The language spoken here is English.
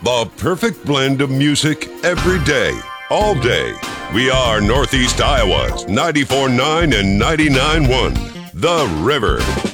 The perfect blend of music every day, all day. We are Northeast Iowa's 94.9 and 99.1, The River.